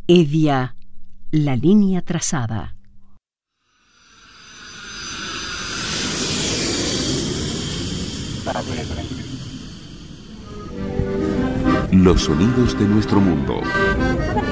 Edia, la línea trazada. Los sonidos de nuestro mundo.